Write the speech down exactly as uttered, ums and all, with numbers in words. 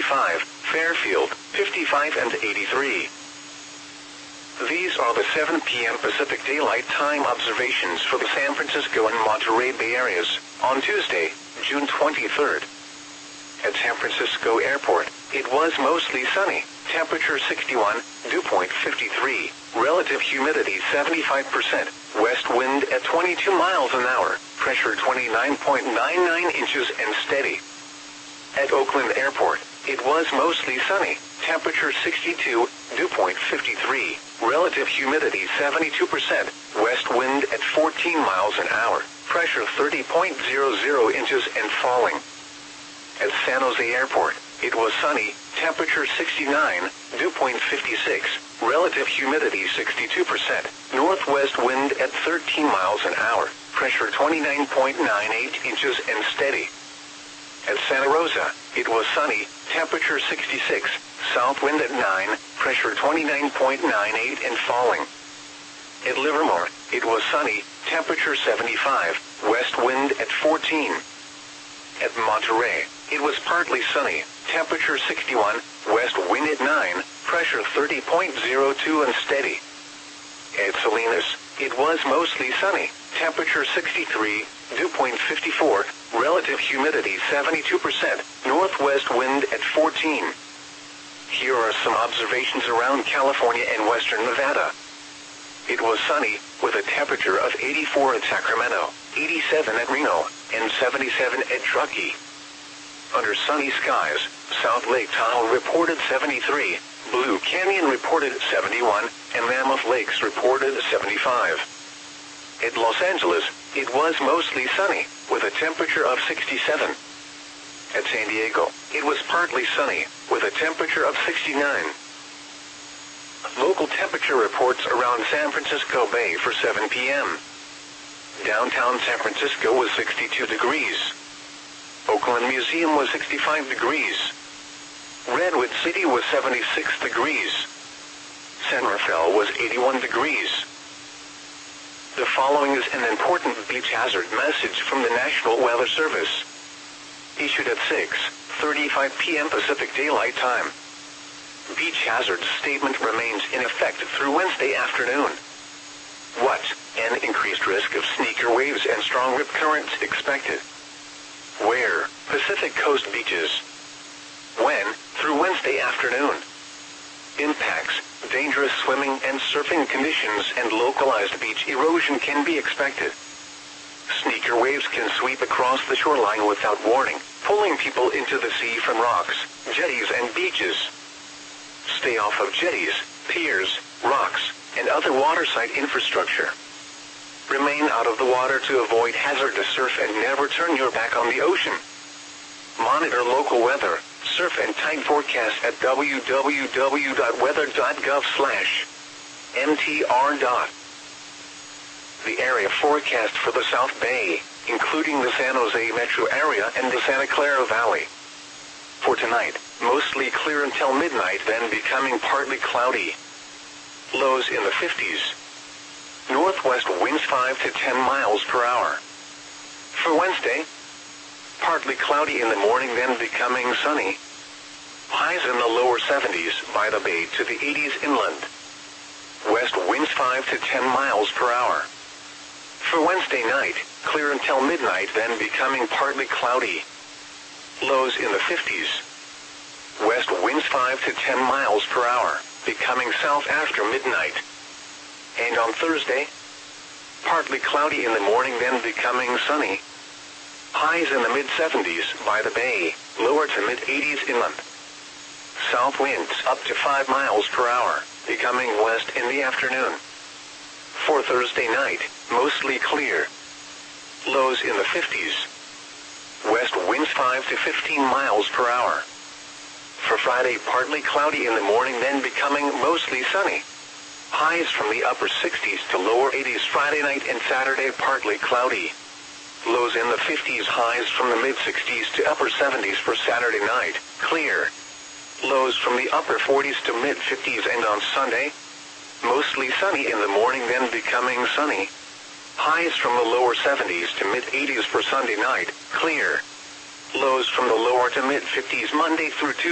fifty-five, Fairfield, fifty-five and eighty-three. These are the seven p m Pacific Daylight Time observations for the San Francisco and Monterey Bay areas on Tuesday, June twenty-third. At San Francisco Airport, it was mostly sunny, temperature sixty-one, dew point fifty-three, relative humidity seventy-five percent, west wind at twenty-two miles an hour, pressure twenty-nine point nine nine inches and steady. At Oakland Airport, it was mostly sunny, temperature sixty-two, dew point fifty-three, relative humidity seventy-two percent, west wind at fourteen miles an hour, pressure thirty point zero zero inches and falling. At San Jose Airport, it was sunny, temperature sixty-nine, dew point fifty-six, relative humidity sixty-two percent, northwest wind at thirteen miles an hour, pressure twenty-nine point nine eight inches and steady. At Santa Rosa, it was sunny, temperature sixty-six, south wind at nine, pressure twenty-nine point nine eight and falling. At Livermore, it was sunny, temperature seventy-five, west wind at fourteen. At Monterey, it was partly sunny, temperature sixty-one, west wind at nine, pressure thirty point zero two and steady. At Salinas, it was mostly sunny, temperature sixty-three, dew point fifty-four, relative humidity seventy-two percent, northwest wind at fourteen. Here are some observations around California and western Nevada. It was sunny, with a temperature of eighty-four at Sacramento, eighty-seven at Reno, and seventy-seven at Truckee. Under sunny skies, South Lake Tahoe reported seventy-three, Blue Canyon reported seventy-one, and Mammoth Lakes reported seventy-five. At Los Angeles, it was mostly sunny, with a temperature of sixty-seven. At San Diego, it was partly sunny, with a temperature of sixty-nine. Local temperature reports around San Francisco Bay for seven p m Downtown San Francisco was sixty-two degrees. Oakland Museum was sixty-five degrees. Redwood City was seventy-six degrees. San Rafael was eighty-one degrees. The following is an important beach hazard message from the National Weather Service. Issued at six thirty-five p m Pacific Daylight Time. Beach hazard statement remains in effect through Wednesday afternoon. What? An increased risk of sneaker waves and strong rip currents expected. Where? Pacific Coast beaches. When? Through Wednesday afternoon. Impacts, dangerous swimming and surfing conditions and localized beach erosion can be expected. Sneaker waves can sweep across the shoreline without warning, pulling people into the sea from rocks, jetties and beaches. Stay off of jetties, piers, rocks, and other waterside infrastructure. Remain out of the water to avoid hazardous surf and never turn your back on the ocean. Monitor local weather, surf and tide forecast at w w w dot weather dot gov slash m t r. The area forecast for the South Bay, including the San Jose metro area and the Santa Clara Valley. For tonight, mostly clear until midnight, then becoming partly cloudy. Lows in the fifties. Northwest winds five to ten miles per hour. For Wednesday, partly cloudy in the morning, then becoming sunny. Highs in the lower seventies by the bay to the eighties inland. West winds five to ten miles per hour. For Wednesday night, clear until midnight, then becoming partly cloudy. Lows in the fifties. West winds five to ten miles per hour, becoming south after midnight. And on Thursday, partly cloudy in the morning, then becoming sunny. Highs in the mid seventies by the bay, lower to mid eighties inland. South winds up to five miles per hour, becoming west in the afternoon. For Thursday night, mostly clear. Lows in the fifties. West winds five to fifteen miles per hour. For Friday, partly cloudy in the morning, then becoming mostly sunny. Highs from the upper sixties to lower eighties Friday night and Saturday, partly cloudy. Lows in the fifties, highs from the mid sixties to upper seventies for Saturday night, clear. Lows from the upper forties to mid fifties, and on Sunday, mostly sunny in the morning, then becoming sunny. Highs from the lower seventies to mid eighties for Sunday night, clear. Lows from the lower to mid fifties Monday through Tuesday.